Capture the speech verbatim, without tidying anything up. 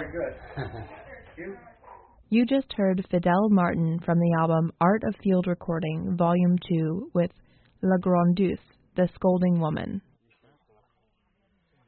good. You just heard Fidel Martin from the album Art of Field Recording, Volume two, with La Grondeuse, The Scolding Woman.